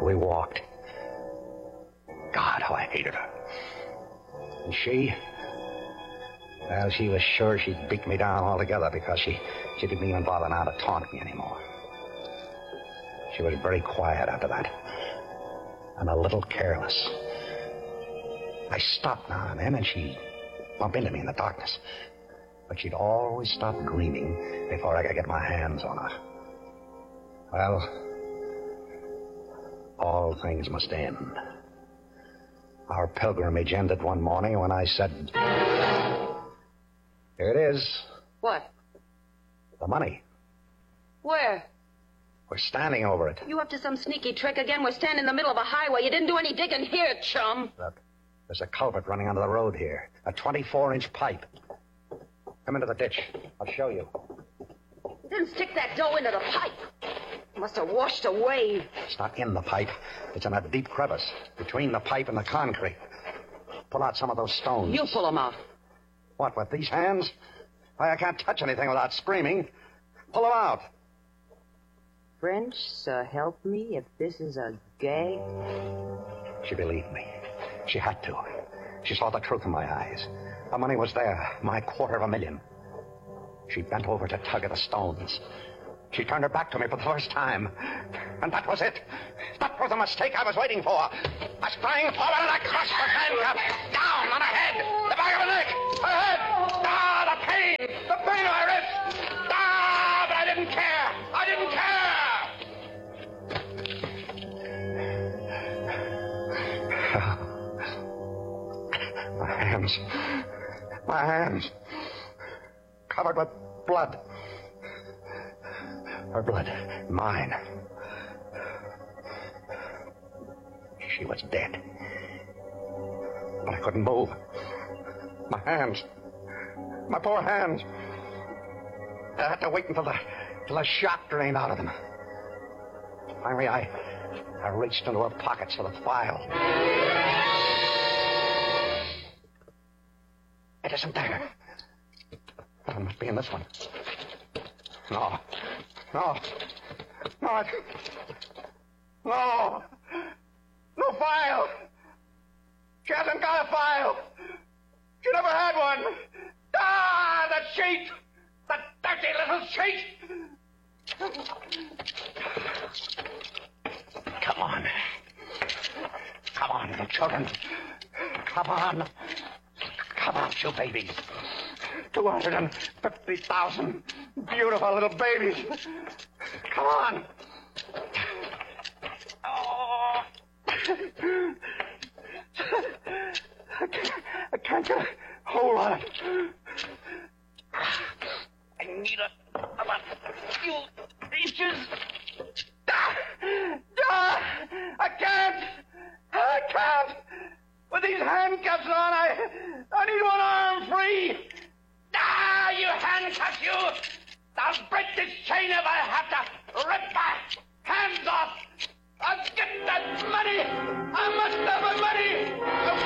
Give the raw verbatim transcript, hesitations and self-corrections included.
we walked. God, how I hated her. And she... Well, she was sure she'd beat me down altogether because she, she didn't even bother now to taunt me anymore. She was very quiet after that. And a little careless. I stopped now and then, and she'd bump into me in the darkness. But she'd always stop dreaming before I could get my hands on her. Well, all things must end. Our pilgrimage ended one morning when I said... Here it is. What? The money. Where? We're standing over it. You up to some sneaky trick again? We're standing in the middle of a highway. You didn't do any digging here, chum. Look, there's a culvert running under the road here. A twenty-four inch pipe. Come into the ditch. I'll show you. You didn't stick that dough into the pipe. It must have washed away. It's not in the pipe. It's in a deep crevice between the pipe and the concrete. Pull out some of those stones. You pull them out. What, with these hands? Why, I can't touch anything without screaming. Pull them out. French, so help me if this is a gag. She believed me. She had to. She saw the truth in my eyes. The money was there, my quarter of a million. She bent over to tug at the stones. She turned her back to me for the first time. And that was it. That was the mistake I was waiting for. I sprang forward and I crushed her handcuff. Down on her head. The back of her neck. Her head. Ah, the pain. The pain of my wrist. Ah, but I didn't care. I didn't care. My hands. My hands. Covered with blood. Her blood. Mine. She was dead. But I couldn't move. My hands. My poor hands. I had to wait until the, until the shock drained out of them. Finally, I, I reached into her pockets for the file. It isn't there. It must be in this one. No. No. No. It... No. No file. She hasn't got a file. She never had one. Ah, the cheat. The dirty little cheat. Come on. Come on, little children. Come on. Come on, you babies. two hundred fifty thousand beautiful little babies. Come on. Oh. I can't, I can't get a hold on it. I need a, about a few inches. Ah, ah, I can't. I can't. With these handcuffs on, I, I need one arm free. Ah, you handcuff you! I'll break this chain if I have to rip my hands off! I'll get that money! I must have the money! I